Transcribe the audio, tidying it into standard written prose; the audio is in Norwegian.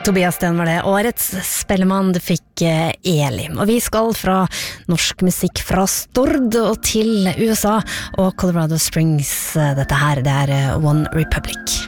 Tobias Den var det. Årets spellemann det fikk Elim. Og vi skal fra norsk musikk fra Stord og til USA og Colorado Springs. Dette her, det One Republic.